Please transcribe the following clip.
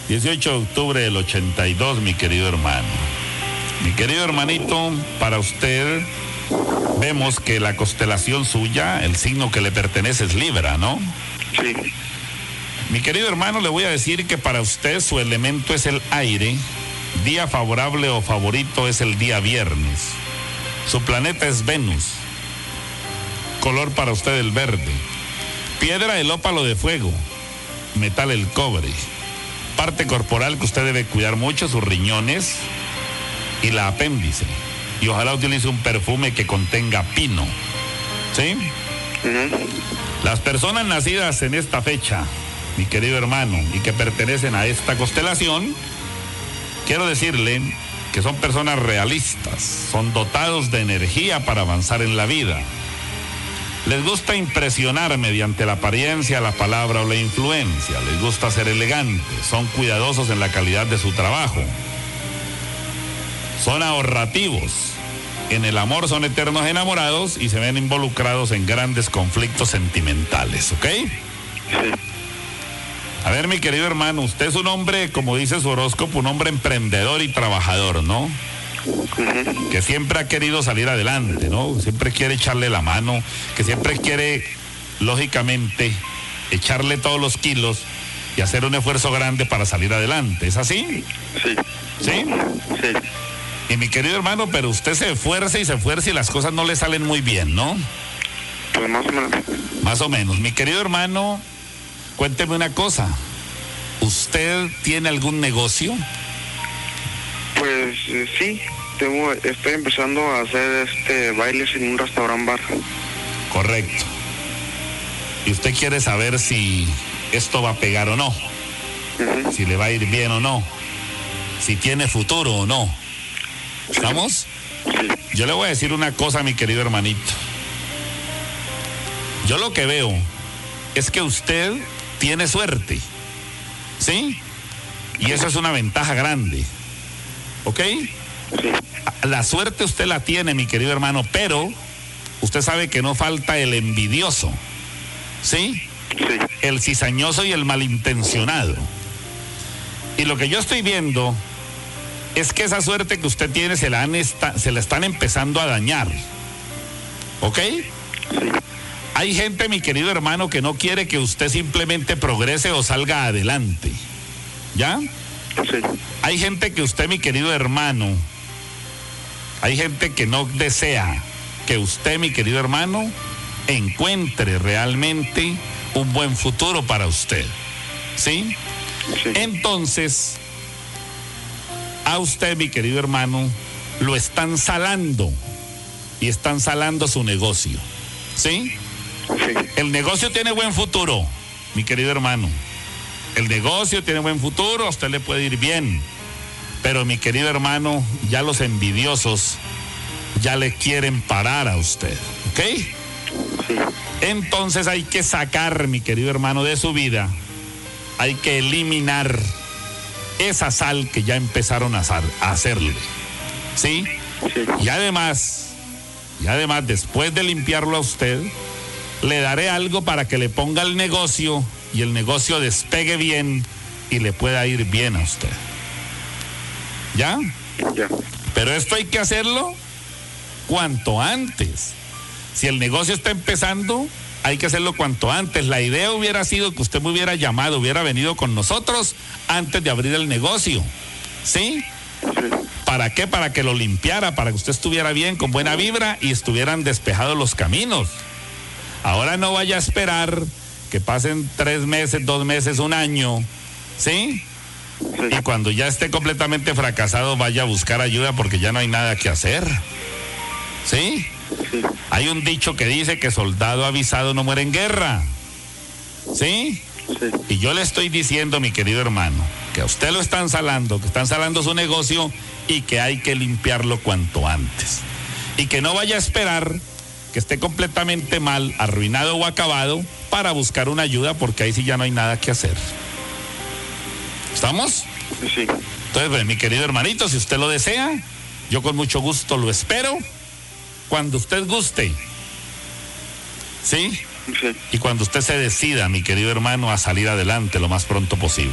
18 de octubre del 82, mi querido hermano. Mi querido hermanito, para usted vemos que la constelación suya, el signo que le pertenece es Libra, ¿no? Sí. Mi querido hermano, le voy a decir que para usted su elemento es el aire, día favorable o favorito es el día viernes. Su planeta es Venus, color para usted el verde, piedra el ópalo de fuego, metal el cobre, parte corporal que usted debe cuidar mucho, sus riñones y la apéndice, y ojalá utilice un perfume que contenga pino, ¿sí? Las personas nacidas en esta fecha, mi querido hermano, y que pertenecen a esta constelación, quiero decirle que son personas realistas, son dotados de energía para avanzar en la vida. Les gusta impresionar mediante la apariencia, la palabra o la influencia, les gusta ser elegantes, son cuidadosos en la calidad de su trabajo, son ahorrativos, en el amor son eternos enamorados y se ven involucrados en grandes conflictos sentimentales, ¿ok? Sí. A ver, mi querido hermano, usted es un hombre, como dice su horóscopo, un hombre emprendedor y trabajador, ¿no? Que siempre ha querido salir adelante, ¿no? Siempre quiere echarle la mano, que siempre quiere, lógicamente, echarle todos los kilos y hacer un esfuerzo grande para salir adelante. ¿Es así? Sí. ¿Sí? Sí. Y mi querido hermano, pero usted se esfuerza y las cosas no le salen muy bien, ¿no? Pues más o menos. Más o menos. Mi querido hermano, cuénteme una cosa. ¿Usted tiene algún negocio? Pues sí, estoy empezando a hacer bailes en un restaurant bar. Correcto. Y usted quiere saber si esto va a pegar o no, si le va a ir bien o no, si tiene futuro o no. ¿Estamos? Sí. Yo le voy a decir una cosa, mi querido hermanito. Yo lo que veo es que usted tiene suerte, ¿sí? Y eso es una ventaja grande, ¿ok? La suerte usted la tiene, mi querido hermano, pero usted sabe que no falta el envidioso, ¿sí? Sí. El cizañoso y el malintencionado. Y lo que yo estoy viendo es que esa suerte que usted tiene se la están empezando a dañar, ¿ok? Sí. Hay gente, mi querido hermano, que no quiere que usted simplemente progrese o salga adelante, ¿ya? Sí. Hay gente que usted, mi querido hermano, hay gente que no desea que usted, mi querido hermano, encuentre realmente un buen futuro para usted, ¿sí? Sí. Entonces, a usted, mi querido hermano, lo están salando y están salando su negocio, ¿sí? Sí. El negocio tiene buen futuro, mi querido hermano. El negocio tiene buen futuro, a usted le puede ir bien. Pero, mi querido hermano, ya los envidiosos ya le quieren parar a usted, ¿ok? Sí. Entonces hay que sacar, mi querido hermano, de su vida, hay que eliminar esa sal que ya empezaron a hacerle, ¿sí? Sí. Y además, después de limpiarlo a usted, le daré algo para que le ponga el negocio y el negocio despegue bien y le pueda ir bien a usted. ¿Ya? Ya. Pero esto hay que hacerlo cuanto antes. Si el negocio está empezando, hay que hacerlo cuanto antes. La idea hubiera sido que usted me hubiera llamado, hubiera venido con nosotros antes de abrir el negocio, ¿sí? Sí. ¿Para qué? Para que lo limpiara, para que usted estuviera bien, con buena vibra y estuvieran despejados los caminos. Ahora no vaya a esperar que pasen 3 meses, 2 meses, 1 año, ¿sí? Sí. Y cuando ya esté completamente fracasado, vaya a buscar ayuda porque ya no hay nada que hacer, ¿sí? Sí. Hay un dicho que dice que soldado avisado no muere en guerra, ¿sí? Sí. Y yo le estoy diciendo, mi querido hermano, que a usted lo están salando, que están salando su negocio y que hay que limpiarlo cuanto antes. Y que no vaya a esperar que esté completamente mal, arruinado o acabado para buscar una ayuda porque ahí sí ya no hay nada que hacer. ¿Estamos? Sí. Entonces, pues, mi querido hermanito, si usted lo desea, yo con mucho gusto lo espero cuando usted guste, ¿sí? Sí. Y cuando usted se decida, mi querido hermano, a salir adelante lo más pronto posible.